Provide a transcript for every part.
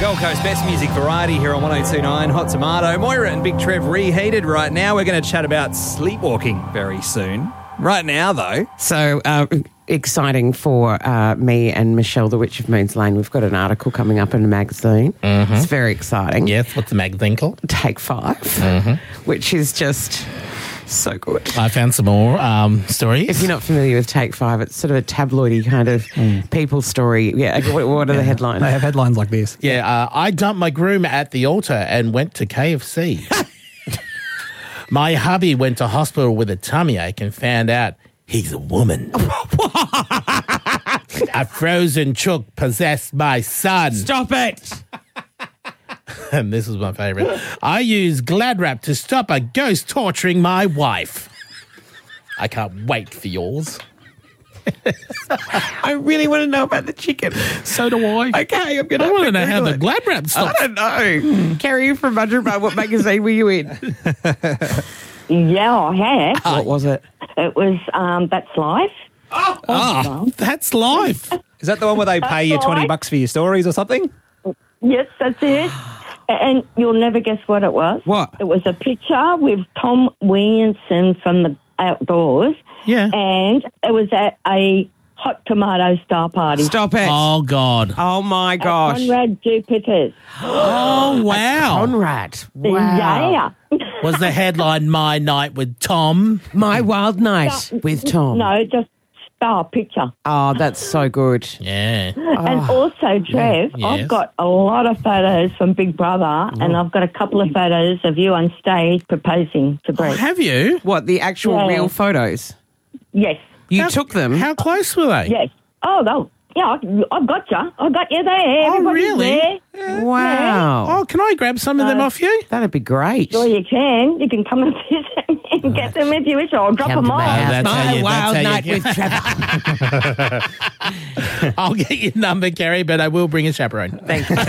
Gold Coast Best Music Variety here on 102.9 Hot Tomato. Moira and Big Trev reheated right now. We're going to chat about sleepwalking very soon. Right now, though. So exciting for me and Michelle, the Witch of Moons Lane. We've got an article coming up in the magazine. Mm-hmm. It's very exciting. Yes, what's the magazine called? Take 5, which is just so good. I found some more stories. If you're not familiar with Take 5, it's sort of a tabloidy kind of people story. Yeah, what are the headlines? They have headlines like this. Yeah, I dumped my groom at the altar and went to KFC. My hubby went to hospital with a tummy ache and found out he's a woman. A frozen chook possessed my son. Stop it! And this is my favourite. I use Glad Wrap to stop a ghost torturing my wife. I can't wait for yours. I really want to know about the chicken. So do I. Okay, I'm going to I want to know how the Glad Wrap stops. I don't know. Carrie, you from Mudgeon, what magazine were you in? Yeah, I have. What was it? It was That's Life. Oh, that's life. Is that the one where they pay you $20 for your stories or something? Yes, that's it. And you'll never guess what it was. What? It was a picture with Tom Williamson from the Outdoors. Yeah. And it was at a Hot Tomato Star Party. Stop it. Oh, God. Oh, my gosh. Conrad Jupiter's. Oh, wow. Conrad. Wow. Yeah. Was the headline My Night with Tom? My Wild Night with Tom. No, just star picture. Oh, that's so good. Yeah. And also, Trev, Yes. I've got a lot of photos from Big Brother, and I've got a couple of photos of you on stage proposing to Oh, Brett. have you? What, the actual Yeah. real photos? Yes. You took them? How close were they? Yes. Oh, no. Yeah, I've got you. I've got you there. Oh, Everybody's really? there. Wow. Oh, can I grab some of them off you? That'd be great. Sure you can. You can come and visit me and get them if you wish, or I'll drop Come them to my off. house. that's how My you- Wild that's how Night you- with Trevor. I'll get your number, Kerry, but I will bring a chaperone. Thank you.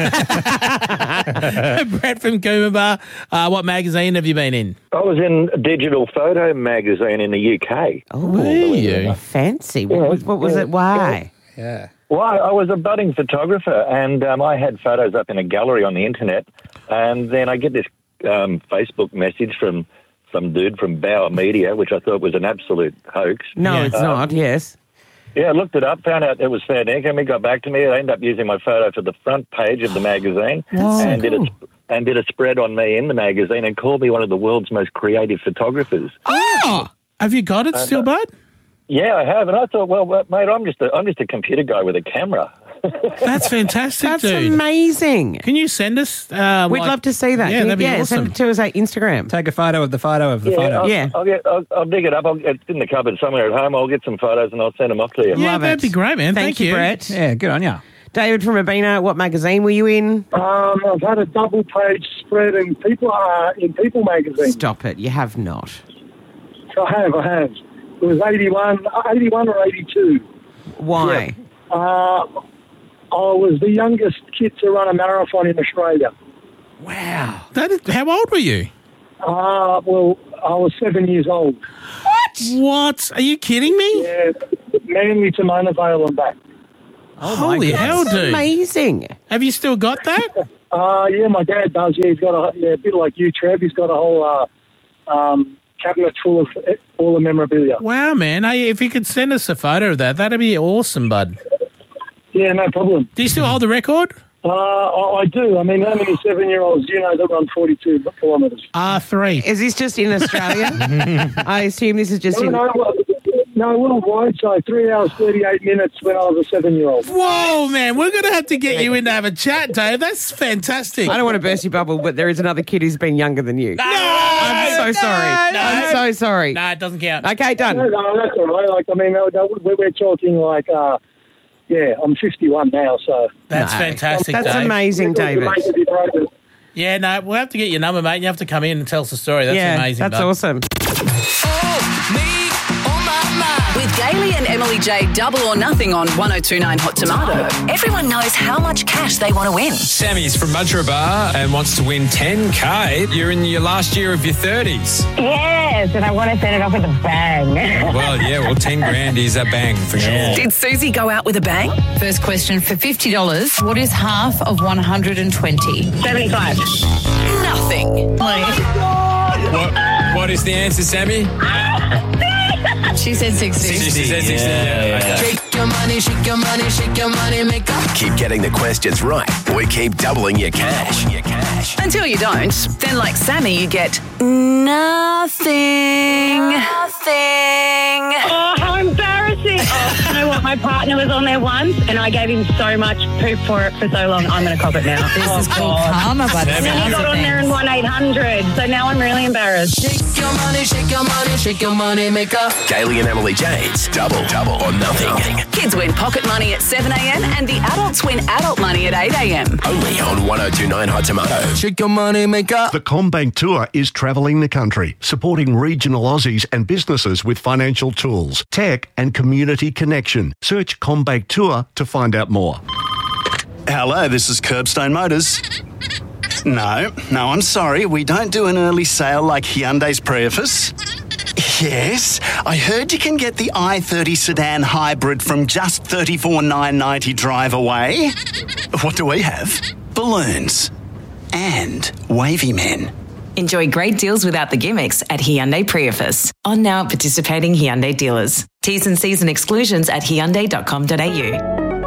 Brett from Coomba, what magazine have you been in? I was in a digital photo magazine in the UK. Oh, Were you? fancy. What was it? Why? Yeah. Well, I was a budding photographer, and I had photos up in a gallery on the internet, and then I get this Facebook message from some dude from Bauer Media, which I thought was an absolute hoax. No, Yeah. it's not. Yes. Yeah, I looked it up, found out it was fair dinkum. He got back to me. I ended up using my photo for the front page of the magazine and did a spread on me in the magazine and called me one of the world's most creative photographers. Oh! Have you got it still, bud? Yeah, I have, and I thought, well, mate, I'm just a computer guy with a camera. That's fantastic, That's dude. amazing. Can you send us? We'd love to see that. Yeah, that'd be awesome. Send it to us at Instagram. Take a photo of the photo of the photo. I'll dig it up. It's in the cupboard somewhere at home. I'll get some photos and I'll send them off to you. Yeah, Love that'd it. be great, man. Thank you, Brett. Yeah, good on you. David from Rabina, what magazine were you in? I've had a double-page spread in People magazine. Stop it. You have not. I have. It was 81 or 82. Why? I was the youngest kid to run a marathon in Australia. Wow. How old were you? Well, I was 7 years old. What? Are you kidding me? Yeah, Manly to Monavale and back. Holy hell, dude. Amazing. Have you still got that? Yeah, my dad does. Yeah, he's got a bit like you, Trev. He's got a whole cabinet full of all the memorabilia. Wow, man. Hey, if you could send us a photo of that, that'd be awesome, bud. Yeah, no problem. Do you still hold the record? I do. I mean, how many 7-year-olds do you know that run 42 kilometres? R3. Is this just in Australia? I assume this is just in... No, worldwide. So 3 hours, 38 minutes when I was a 7-year-old. Whoa, man. We're going to have to get you in to have a chat, Dave. That's fantastic. I don't want to burst your bubble, but there is another kid who's been younger than you. No! I'm so sorry. No. I'm so sorry. No, it doesn't count. Okay, done. No, that's all right. Like, I mean, we're talking like, I'm 51 now, so. That's No. fantastic, That's Dave. amazing, David. Yeah, no, we'll have to get your number, mate. You have to come in and tell us the story. That's Yeah, amazing, that's bud. awesome. With Gailey and Emily J double or nothing on 1029 Hot Tomato. Everyone knows how much cash they want to win. Sammy's from Mudgeeraba and wants to win 10K. You're in your last year of your 30s. Yes, and I want to set it off with a bang. Well, 10 grand is a bang for sure. Did Susie go out with a bang? First question for $50. What is half of 120? 75. Nothing. What is the answer, Sammy? She said 60. She said 60. Yeah. Okay. Shake your money, shake your money, shake your money, make up. Keep getting the questions right. We keep doubling your cash. Until you don't. Then, like Sammy, you get nothing. Oh, how embarrassing. You know what? My partner was on there once and I gave him so much poop for it for so long. I'm going to cop it now. This is called karma, but And then he got on there and won 800. So now I'm really embarrassed. Shake your money, shake your money, shake your money, make up. Gailey and Emily Jane's double or nothing. Kids win pocket money at 7 a.m. and the adults win adult money at 8 a.m. Only on 1029 Hot Tomato. Shake your money, make up. The CommBank Tour is travelling the country, supporting regional Aussies and businesses with financial tools, tech and community connection. Search CommBank Tour to find out more. Hello, this is Curbstone Motors. No, I'm sorry. We don't do an early sale like Hyundai's Prius. Yes, I heard you can get the i30 sedan hybrid from just $34,990 drive away. What do we have? Balloons. And wavy men. Enjoy great deals without the gimmicks at Hyundai Prius. On now at participating Hyundai dealers. T's and C's and exclusions at hyundai.com.au.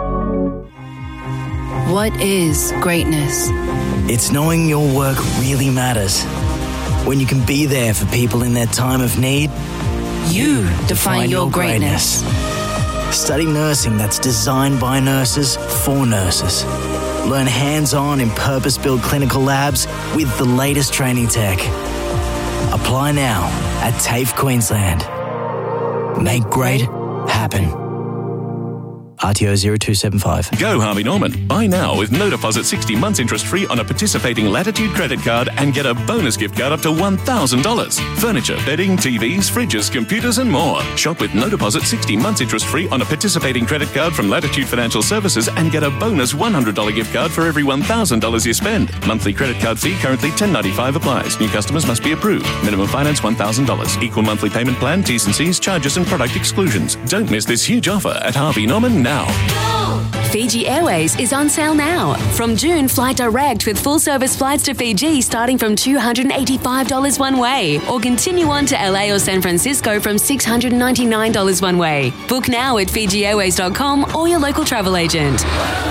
What is greatness? It's knowing your work really matters. When you can be there for people in their time of need. You define your greatness. Study nursing that's designed by nurses for nurses. Learn hands-on in purpose-built clinical labs with the latest training tech. Apply now at TAFE Queensland. Make great happen. RTO 0275. Go Harvey Norman. Buy now with no deposit 60 months interest free on a participating Latitude credit card and get a bonus gift card up to $1,000. Furniture, bedding, TVs, fridges, computers and more. Shop with no deposit 60 months interest free on a participating credit card from Latitude Financial Services and get a bonus $100 gift card for every $1,000 you spend. Monthly credit card fee currently $10.95 applies. New customers must be approved. Minimum finance $1,000. Equal monthly payment plan, T's and C's, charges and product exclusions. Don't miss this huge offer at Harvey Norman now. Fiji Airways is on sale now. From June, fly direct with full-service flights to Fiji starting from $285 one way, or continue on to LA or San Francisco from $699 one way. Book now at FijiAirways.com or your local travel agent.